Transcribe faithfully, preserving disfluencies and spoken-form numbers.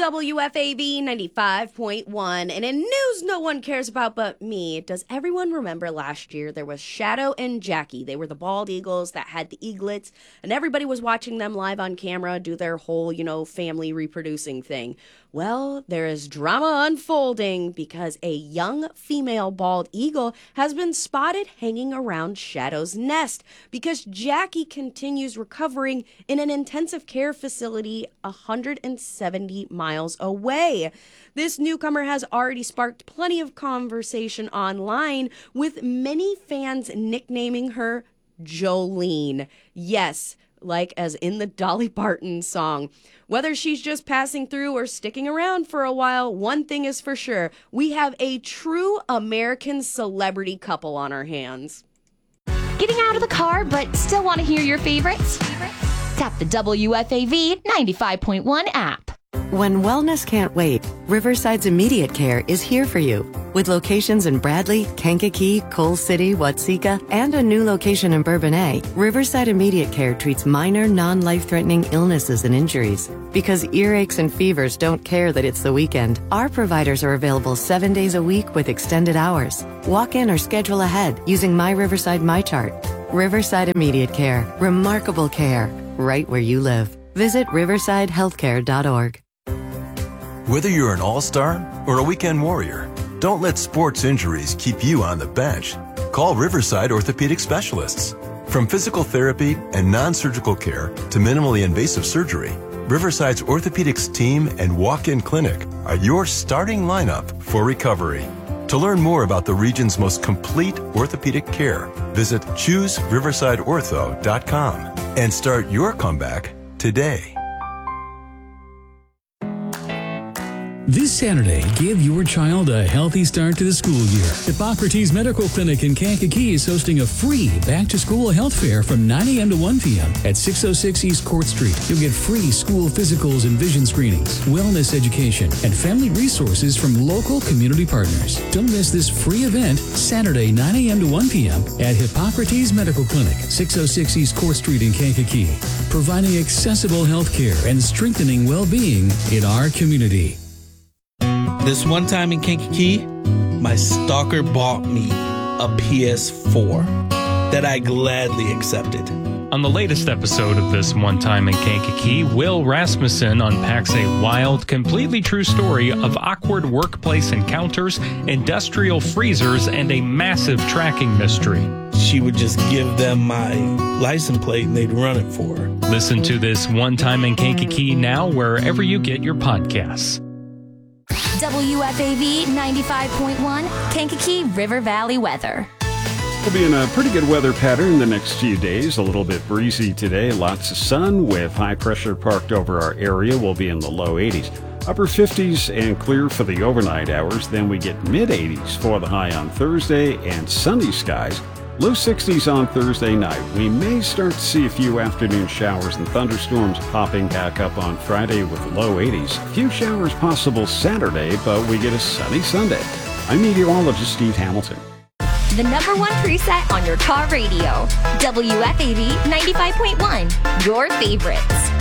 W F A V ninety-five point one. And in news no one cares about but me, does everyone remember last year there was Shadow and Jackie? They were the bald eagles that had the eaglets, and everybody was watching them live on camera do their whole, you know, family reproducing thing. Well, there is drama unfolding because a young female bald eagle has been spotted hanging around Shadow's nest because Jackie continues recovering in an intensive care facility one hundred seventy miles away. This newcomer has already sparked plenty of conversation online, with many fans nicknaming her Jolene. Yes, like as in the Dolly Parton song. Whether she's just passing through or sticking around for a while, one thing is for sure. We have a true American celebrity couple on our hands. Getting out of the car but still want to hear your favorites? Tap the W F A V ninety-five point one app. When wellness can't wait, Riverside's Immediate Care is here for you. With locations in Bradley, Kankakee, Coal City, Watseka, and a new location in Bourbonnais, Riverside Immediate Care treats minor, non-life-threatening illnesses and injuries. Because earaches and fevers don't care that it's the weekend, our providers are available seven days a week with extended hours. Walk in or schedule ahead using My Riverside MyChart. Riverside Immediate Care. Remarkable care. Right where you live. Visit riverside healthcare dot org. Whether you're an all-star or a weekend warrior, don't let sports injuries keep you on the bench. Call Riverside Orthopedic Specialists. From physical therapy and non-surgical care to minimally invasive surgery, Riverside's orthopedics team and walk-in clinic are your starting lineup for recovery. To learn more about the region's most complete orthopedic care, visit choose riverside ortho dot com and start your comeback today. This Saturday, give your child a healthy start to the school year. Hippocrates Medical Clinic in Kankakee is hosting a free back-to-school health fair from nine a.m. to one p.m. at six oh six East Court Street. You'll get free school physicals and vision screenings, wellness education, and family resources from local community partners. Don't miss this free event Saturday, nine a.m. to one p.m. at Hippocrates Medical Clinic, six oh six East Court Street in Kankakee, providing accessible health care and strengthening well-being in our community. This one time in Kankakee, my stalker bought me a P S four that I gladly accepted. On the latest episode of This One Time in Kankakee, Will Rasmussen unpacks a wild, completely true story of awkward workplace encounters, industrial freezers, and a massive tracking mystery. She would just give them my license plate and they'd run it for her. Listen to This One Time in Kankakee now wherever you get your podcasts. W F A V ninety-five point one, Kankakee River Valley weather. We'll be in a pretty good weather pattern the next few days. A little bit breezy today, lots of sun with high pressure parked over our area. We'll be in the low eighties. Upper fifties and clear for the overnight hours. Then we get mid eighties for the high on Thursday and sunny skies. Low sixties on Thursday night. We may start to see a few afternoon showers and thunderstorms popping back up on Friday with low eighties. A few showers possible Saturday, but we get a sunny Sunday. I'm meteorologist Steve Hamilton. The number one preset on your car radio. W F A V ninety-five point one, your favorites.